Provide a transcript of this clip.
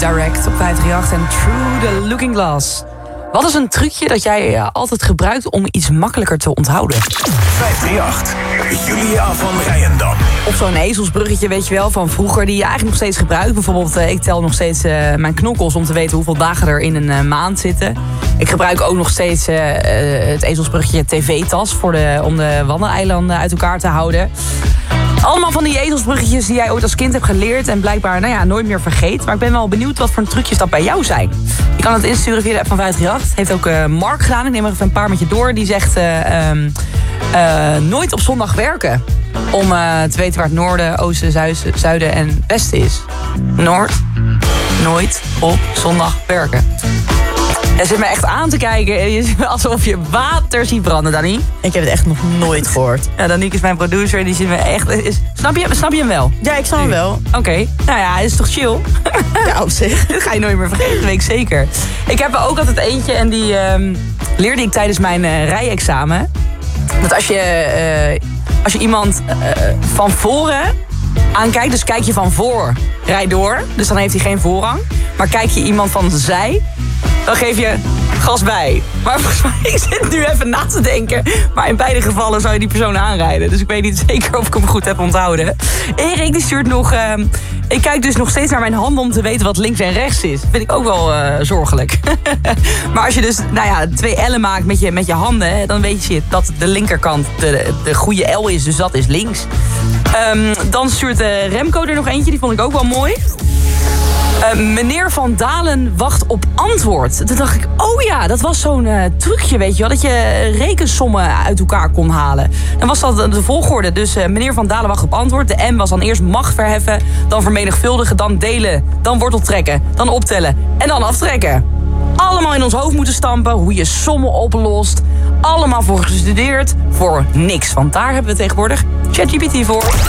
Direct op 538 en Through the Looking Glass. Wat is een trucje dat jij altijd gebruikt om iets makkelijker te onthouden? 538, Julia van Rijendam. Of zo'n ezelsbruggetje, weet je wel, van vroeger die je eigenlijk nog steeds gebruikt. Bijvoorbeeld, ik tel nog steeds mijn knokkels om te weten hoeveel dagen er in een maand zitten. Ik gebruik ook nog steeds het ezelsbruggetje tv-tas om de wandereilanden uit elkaar te houden. Allemaal van die ezelsbruggetjes die jij ooit als kind hebt geleerd en blijkbaar nooit meer vergeet. Maar ik ben wel benieuwd wat voor trucjes dat bij jou zijn. Je kan het insturen via de app van 538. Heeft ook Mark gedaan. Ik neem er even een paar met je door. Die zegt nooit op zondag werken. Om te weten waar het noorden, oosten, zuiden en westen is. Nooit op zondag werken. Hij zit me echt aan te kijken alsof je water ziet branden, Dani. Ik heb het echt nog nooit gehoord. Ja, Danique is mijn producer, die zit me echt... Snap je hem wel? Ja, ik snap hem wel. Oké. Nou ja, het is toch chill? Ja, op zich. Dat ga je nooit meer vergeten, dat weet ik zeker. Ik heb er ook altijd eentje en die leerde ik tijdens mijn rijexamen. Dat als je iemand van voren aankijkt, dus kijk je van voor, rij door. Dus dan heeft hij geen voorrang. Maar kijk je iemand van de zij, dan geef je gas bij. Maar volgens mij, ik zit nu even na te denken. Maar in beide gevallen zou je die persoon aanrijden. Dus ik weet niet zeker of ik hem goed heb onthouden. Erik die stuurt nog... ik kijk dus nog steeds naar mijn handen om te weten wat links en rechts is. Dat vind ik ook wel zorgelijk. Maar als je dus 2 L'en maakt met je handen, dan weet je dat de linkerkant de goede L is. Dus dat is links. Dan stuurt Remco er nog eentje. Die vond ik ook wel mooi. Meneer Van Dalen wacht op antwoord. Toen dacht ik, oh ja, dat was zo'n trucje, weet je wel. Dat je rekensommen uit elkaar kon halen. Dan was dat de volgorde. Dus meneer Van Dalen wacht op antwoord. De M was dan eerst macht verheffen, dan vermenigvuldigen, dan delen, dan wortel trekken, dan optellen en dan aftrekken. Allemaal in ons hoofd moeten stampen, hoe je sommen oplost. Allemaal voor gestudeerd, voor niks. Want daar hebben we tegenwoordig ChatGPT voor.